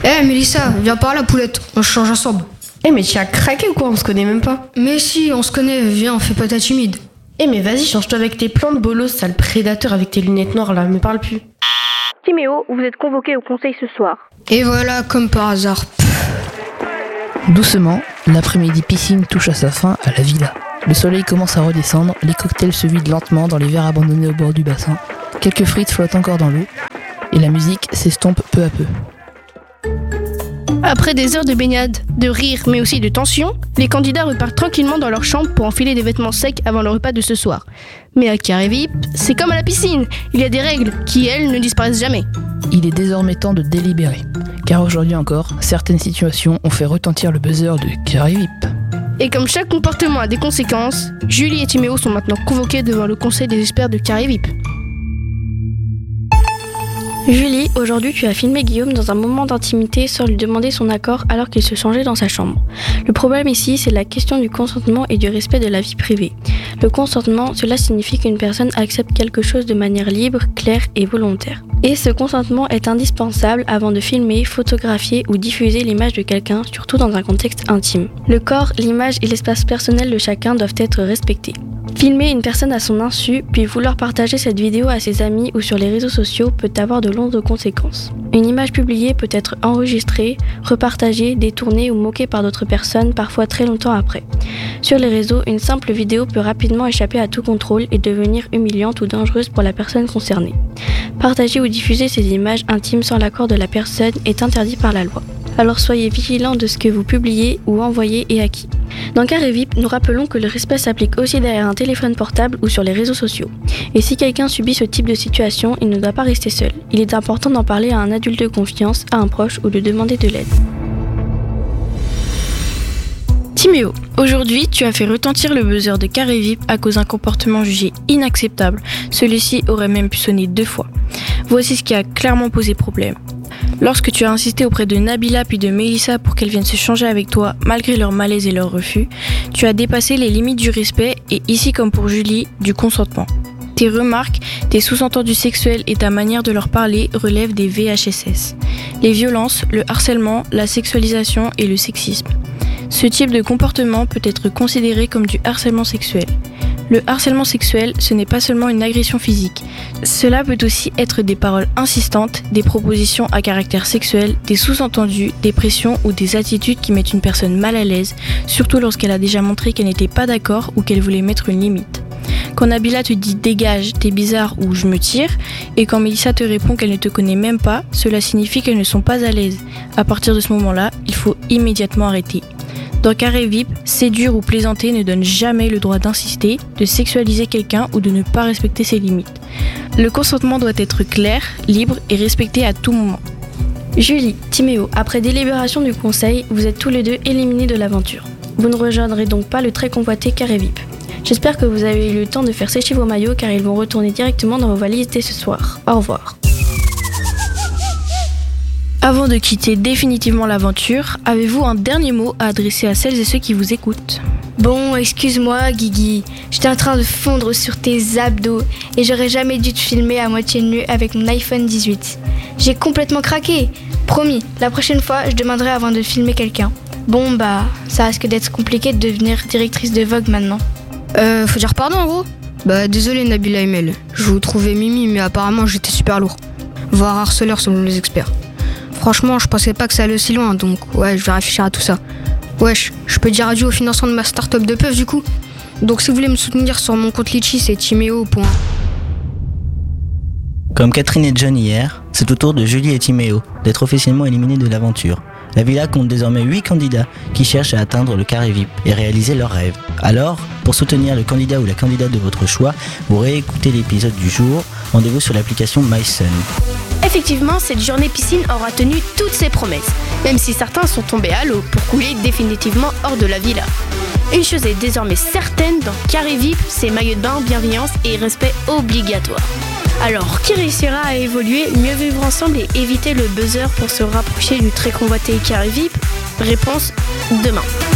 Mélissa, viens par là, poulette, on se change ensemble. Mais tu as craqué ou quoi? On se connaît même pas. Mais si, on se connaît, viens, fais pas ta timide. Mais vas-y, change-toi avec tes plantes, bolos, sale prédateur avec tes lunettes noires là, me parle plus. Timéo, vous êtes convoqué au conseil ce soir. Et voilà, comme par hasard. Doucement, l'après-midi piscine touche à sa fin à la villa. Le soleil commence à redescendre, les cocktails se vident lentement dans les verres abandonnés au bord du bassin. Quelques frites flottent encore dans l'eau, et la musique s'estompe peu à peu. Après des heures de baignade, de rire, mais aussi de tension, les candidats repartent tranquillement dans leur chambre pour enfiler des vêtements secs avant le repas de ce soir. Mais à Carré VIP, c'est comme à la piscine, il y a des règles qui, elles, ne disparaissent jamais. Il est désormais temps de délibérer, car aujourd'hui encore, certaines situations ont fait retentir le buzzer de Carré VIP. Et comme chaque comportement a des conséquences, Julie et Timéo sont maintenant convoqués devant le conseil des experts de Carré VIP. Julie, aujourd'hui tu as filmé Guillaume dans un moment d'intimité sans lui demander son accord alors qu'il se changeait dans sa chambre. Le problème ici, c'est la question du consentement et du respect de la vie privée. Le consentement, cela signifie qu'une personne accepte quelque chose de manière libre, claire et volontaire. Et ce consentement est indispensable avant de filmer, photographier ou diffuser l'image de quelqu'un, surtout dans un contexte intime. Le corps, l'image et l'espace personnel de chacun doivent être respectés. Filmer une personne à son insu, puis vouloir partager cette vidéo à ses amis ou sur les réseaux sociaux peut avoir de lourdes conséquences. Une image publiée peut être enregistrée, repartagée, détournée ou moquée par d'autres personnes, parfois très longtemps après. Sur les réseaux, une simple vidéo peut rapidement échapper à tout contrôle et devenir humiliante ou dangereuse pour la personne concernée. Partager ou diffuser ces images intimes sans l'accord de la personne est interdit par la loi. Alors soyez vigilants de ce que vous publiez ou envoyez et à qui. Dans Carré VIP, nous rappelons que le respect s'applique aussi derrière un téléphone portable ou sur les réseaux sociaux. Et si quelqu'un subit ce type de situation, il ne doit pas rester seul. Il est important d'en parler à un adulte de confiance, à un proche ou de demander de l'aide. Timéo, aujourd'hui, tu as fait retentir le buzzer de Carré VIP à cause d'un comportement jugé inacceptable. Celui-ci aurait même pu sonner 2 fois. Voici ce qui a clairement posé problème. Lorsque tu as insisté auprès de Nabila puis de Mélissa pour qu'elles viennent se changer avec toi malgré leur malaise et leur refus, tu as dépassé les limites du respect et ici comme pour Julie, du consentement. Tes remarques, tes sous-entendus sexuels et ta manière de leur parler relèvent des VHSS. Les violences, le harcèlement, la sexualisation et le sexisme. Ce type de comportement peut être considéré comme du harcèlement sexuel. Le harcèlement sexuel, ce n'est pas seulement une agression physique. Cela peut aussi être des paroles insistantes, des propositions à caractère sexuel, des sous-entendus, des pressions ou des attitudes qui mettent une personne mal à l'aise, surtout lorsqu'elle a déjà montré qu'elle n'était pas d'accord ou qu'elle voulait mettre une limite. Quand Nabila te dit « dégage, t'es bizarre » ou « je me tire », et quand Mélissa te répond qu'elle ne te connaît même pas, cela signifie qu'elles ne sont pas à l'aise. À partir de ce moment-là, il faut immédiatement arrêter. Dans Carré VIP, séduire ou plaisanter ne donne jamais le droit d'insister, de sexualiser quelqu'un ou de ne pas respecter ses limites. Le consentement doit être clair, libre et respecté à tout moment. Julie, Timéo, après délibération du conseil, vous êtes tous les deux éliminés de l'aventure. Vous ne rejoindrez donc pas le très convoité Carré VIP. J'espère que vous avez eu le temps de faire sécher vos maillots car ils vont retourner directement dans vos valises dès ce soir. Au revoir. Avant de quitter définitivement l'aventure, avez-vous un dernier mot à adresser à celles et ceux qui vous écoutent ? Bon, excuse-moi Guigui, j'étais en train de fondre sur tes abdos et j'aurais jamais dû te filmer à moitié nu avec mon iPhone 18. J'ai complètement craqué. Promis, la prochaine fois, je demanderai avant de filmer quelqu'un. Bon bah, ça risque d'être compliqué de devenir directrice de Vogue maintenant. Faut dire pardon en gros. Bah désolé Nabila et Mel, je vous trouvais mimi mais apparemment j'étais super lourd. Voire harceleur selon les experts. Franchement, je pensais pas que ça allait aussi loin, donc ouais, je vais réfléchir à tout ça. Wesh, je peux dire adieu au financement de ma start-up de puff du coup. Donc si vous voulez me soutenir sur mon compte Litchi, c'est Timéo. Comme Catherine et John hier, c'est au tour de Julie et Timéo d'être officiellement éliminés de l'aventure. La villa compte désormais 8 candidats qui cherchent à atteindre le Carré VIP et réaliser leurs rêves. Alors, pour soutenir le candidat ou la candidate de votre choix, vous réécoutez l'épisode du jour, rendez-vous sur l'application MySun. Effectivement, cette journée piscine aura tenu toutes ses promesses, même si certains sont tombés à l'eau pour couler définitivement hors de la villa. Une chose est désormais certaine, dans Carré VIP, c'est maillot de bain, bienveillance et respect obligatoire. Alors, qui réussira à évoluer, mieux vivre ensemble et éviter le buzzer pour se rapprocher du très convoité Carré VIP ? Réponse demain.